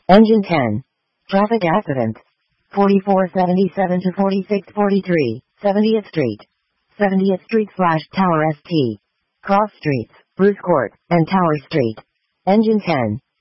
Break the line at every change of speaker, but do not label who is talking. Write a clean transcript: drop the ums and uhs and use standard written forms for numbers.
Engine 10. Traffic accident. 4477 to 4643, 70th Street. 70th Street / Tower ST. Cross Streets, Bruce Court, and Tower Street. Engine 10.